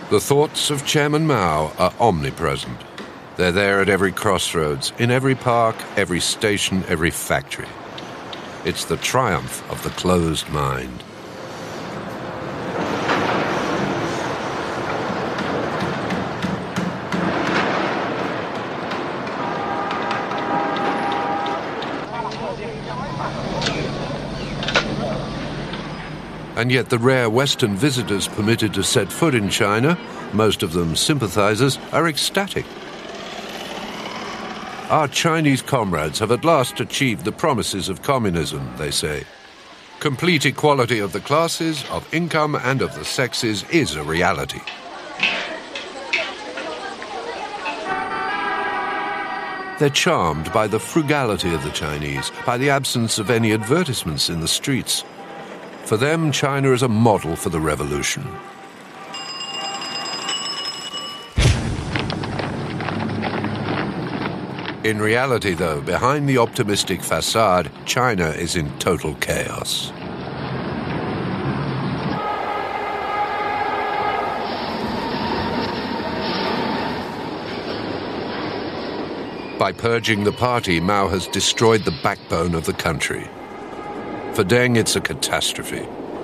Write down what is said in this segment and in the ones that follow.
The thoughts of Chairman Mao are omnipresent. They're there at every crossroads, in every park, every station, every factory. It's the triumph of the closed mind. And yet the rare Western visitors permitted to set foot in China, most of them sympathizers, are ecstatic. Our Chinese comrades have at last achieved the promises of communism, they say. Complete equality of the classes, of income and of the sexes is a reality. They're charmed by the frugality of the Chinese, by the absence of any advertisements in the streets. For them, China is a model for the revolution. In reality, though, behind the optimistic facade, China is in total chaos. By purging the party, Mao has destroyed the backbone of the country. For Deng, it's a catastrophe.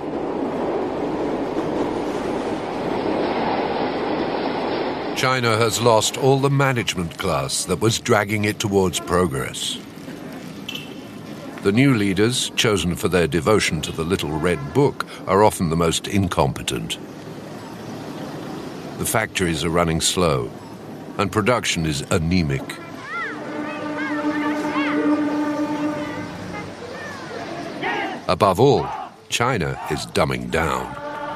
China has lost all the management class that was dragging it towards progress. The new leaders, chosen for their devotion to the Little Red Book, are often the most incompetent. The factories are running slow, and production is anemic. Above all, China is dumbing down.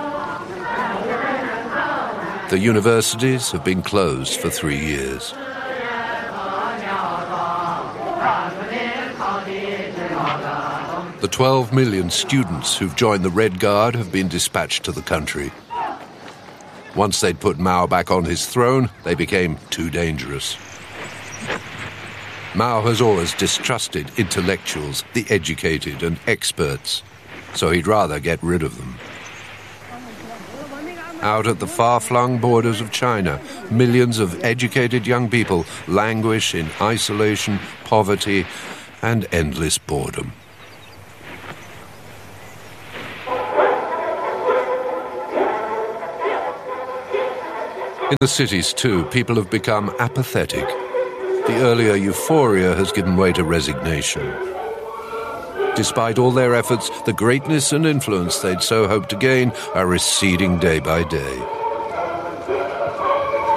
The universities have been closed for 3 years. The 12 million students who've joined the Red Guard have been dispatched to the country. Once they'd put Mao back on his throne, they became too dangerous. Mao has always distrusted intellectuals, the educated and experts, so he'd rather get rid of them. Out at the far-flung borders of China, millions of educated young people languish in isolation, poverty, and endless boredom. In the cities, too, people have become apathetic. The earlier euphoria has given way to resignation. Despite all their efforts, the greatness and influence they'd so hoped to gain are receding day by day.